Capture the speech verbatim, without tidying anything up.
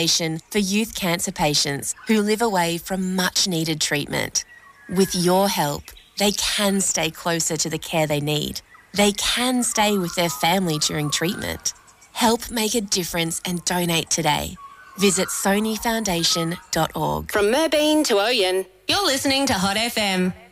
Foundation for youth cancer patients who live away from much-needed treatment. With your help, they can stay closer to the care they need. They can stay with their family during treatment. Help make a difference and donate today. Visit sony foundation dot org. From Merbeen to Oyen, you're listening to Hot F M.